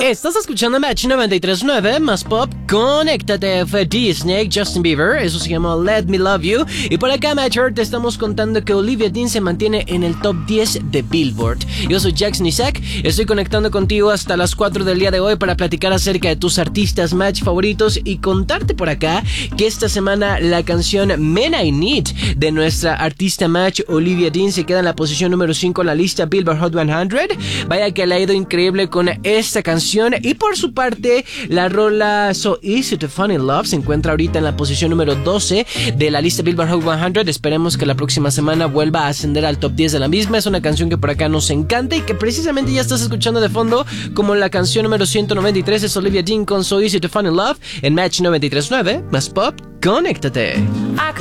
Estás escuchando Match 93.9, más pop, conéctate, fue Disney, Justin Bieber, eso se llamó Let Me Love You. Y por acá, Matcher, te estamos contando que Olivia Dean se mantiene en el top 10 de Billboard. Yo soy Jax Nisek, estoy conectando contigo hasta las 4 del día de hoy para platicar acerca de tus artistas Match favoritos y contarte por acá que esta semana la canción Men I Need de nuestra artista Match Olivia Dean se queda en la posición número 5 en la lista Billboard Hot 100. Vaya que le ha ido increíble con esta canción. Y por su parte, la rola So Easy to Fall in Love se encuentra ahorita en la posición número 12 de la lista Billboard Hot 100. Esperemos que la próxima semana vuelva a ascender al top 10 de la misma. Es una canción que por acá nos encanta y que precisamente ya estás escuchando de fondo, como la canción número 193 es Olivia Dean con So Easy to Fall in Love en Match 93.9, más pop, conéctate.